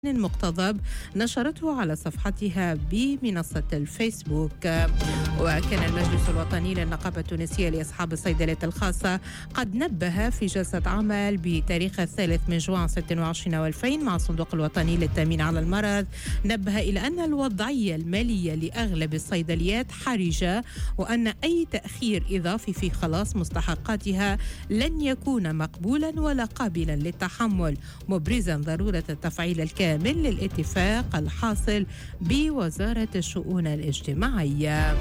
مقتضب نشرته على صفحتها بمنصة الفيسبوك. وكان المجلس الوطني للنقابة التونسية لأصحاب الصيدلية الخاصة قد نبه في جلسة عمل بتاريخ 3 من جوان 26 و2000 مع الصندوق الوطني للتأمين على المرض، نبه إلى أن الوضعية المالية لأغلب الصيدليات حرجة، وأن أي تأخير إضافي في خلاص مستحقاتها لن يكون مقبولا ولا قابلا للتحمل، مبرزا ضرورة التفعيل الكامل للاتفاق الحاصل بوزارة الشؤون الاجتماعية.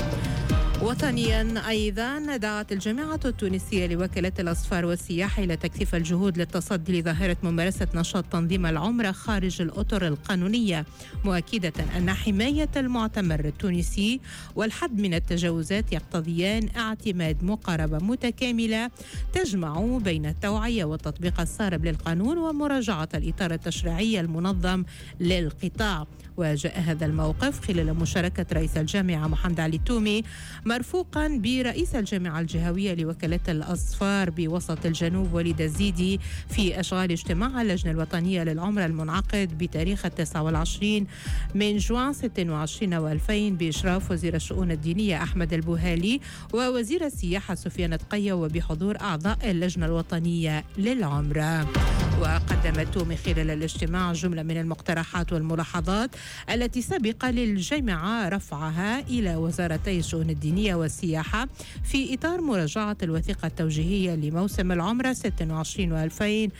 وطنيا أيضا دعت الجامعة التونسية لوكالة الأسفار والسياحة إلى تكثيف الجهود للتصدي لظاهرة ممارسة نشاط تنظيم العمرة خارج الأطر القانونية، مؤكدة أن حماية المعتمر التونسي والحد من التجاوزات يقتضيان اعتماد مقاربة متكاملة تجمع بين التوعية والتطبيق الصارم للقانون ومراجعة الإطار التشريعي المنظم للقطاع. وجاء هذا الموقف خلال مشاركة رئيس الجامعة محمد علي التومي مرفوقا برئيس الجامعة الجهوية لوكالة الأسفار بوسط الجنوب وليد الزيدي في أشغال اجتماع اللجنة الوطنية للعمرة المنعقد بتاريخ 29 من جوان 26 و2000 بإشراف وزير الشؤون الدينية أحمد البوهالي ووزير السياحة سفيان التقية وبحضور أعضاء اللجنة الوطنية للعمرة. وقدم التومي خلال الاجتماع جملة من المقترحات والملاحظات التي سبق للجامعة رفعها إلى وزارتي الشؤون الدينية والسياحة في إطار مراجعة الوثيقة التوجيهية لموسم العمرة 26 و2000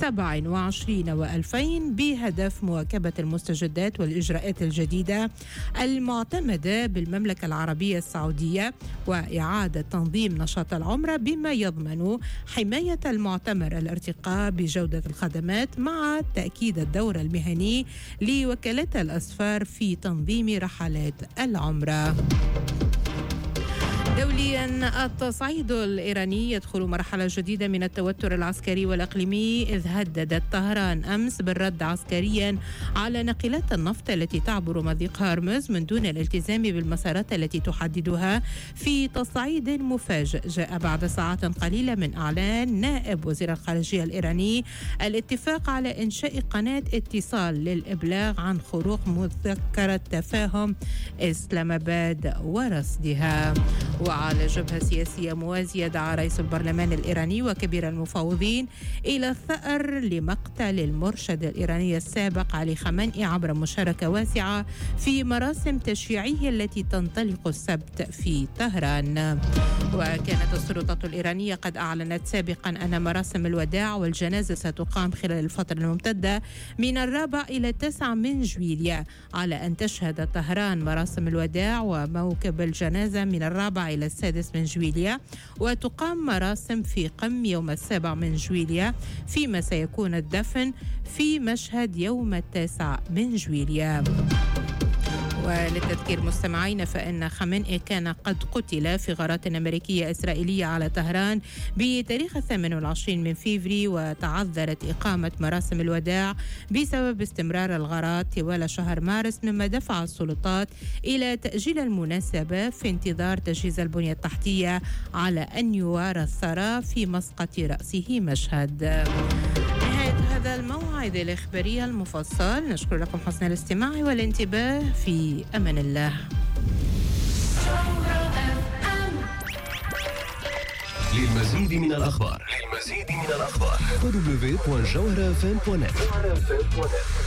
27 و2000 بهدف مواكبة المستجدات والإجراءات الجديدة المعتمدة بالمملكة العربية السعودية وإعادة تنظيم نشاط العمرة بما يضمن حماية المعتمر الارتقاء بجودة الخدمات مع تأكيد الدور المهني لوكالة الأسفار في تنظيم رحلات العمرة. دوليا التصعيد الإيراني يدخل مرحلة جديدة من التوتر العسكري والإقليمي، إذ هددت طهران أمس بالرد عسكريا على ناقلات النفط التي تعبر مضيق هرمز من دون الالتزام بالمسارات التي تحددها، في تصعيد مفاجئ جاء بعد ساعات قليلة من إعلان نائب وزير الخارجية الإيراني الاتفاق على إنشاء قناة اتصال للإبلاغ عن خروق مذكرة تفاهم إسلام آباد ورصدها. وعلى جبهة سياسية موازية دعا رئيس البرلمان الإيراني وكبير المفاوضين إلى الثأر لمقتل المرشد الإيراني السابق علي خامنئي عبر مشاركة واسعة في مراسم تشييعه التي تنطلق السبت في طهران. وكانت السلطات الإيرانية قد أعلنت سابقا أن مراسم الوداع والجنازة ستقام خلال الفترة الممتدة من 4 إلى 9 من جويليا، على أن تشهد طهران مراسم الوداع وموكب الجنازة من 4 إلى 6 من جويليا، وتقام مراسم في قم يوم 7 من جويليا، فيما سيكون الدفن في مشهد يوم 9 من جويليا. وللتذكير مستمعين، فإن خامنئي كان قد قتل في غارات أمريكية إسرائيلية على طهران بتاريخ 28 من فيفري، وتعذرت إقامة مراسم الوداع بسبب استمرار الغارات طوال شهر مارس، مما دفع السلطات إلى تأجيل المناسبة في انتظار تجهيز البنية التحتية على أن يوارى الثرى في مسقط رأسه مشهد. هذا الموعد الإخباري المفصل، نشكر لكم حسن الاستماع والانتباه، في أمان الله. للمزيد من الأخبار www.jawharafm.net